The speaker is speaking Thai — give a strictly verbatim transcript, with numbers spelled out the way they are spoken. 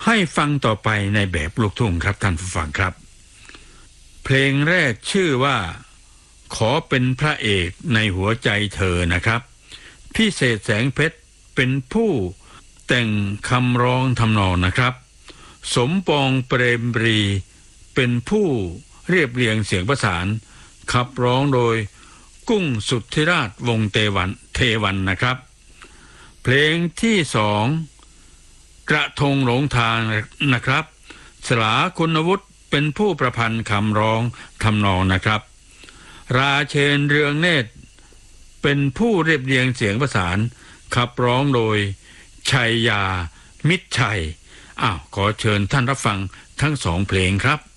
ให้ฟังต่อไปในแบบลูกทุ่งครับท่านผู้ฟังครับเพลงแรกชื่อว่าขอเป็นพระเอกในหัวใจเธอนะครับพิเศษแสงเพชรเป็นผู้แต่งคำร้องทำนองนะครับสมปองเปรมปรีเป็นผู้เรียบเรียงเสียงประสานขับร้องโดยกุ้งสุทธิราชวงศ์เทวันเทวันนะครับเพลงที่สองกระทงหลงทางนะครับสลาคุณวุฒิเป็นผู้ประพันธ์คำร้องทำนองนะครับราเชนเรืองเนตรเป็นผู้เรียบเรียงเสียงประสานขับร้องโดยชัยยามิตรชัยอ้าวขอเชิญท่านรับฟังทั้งสองเพลงครับ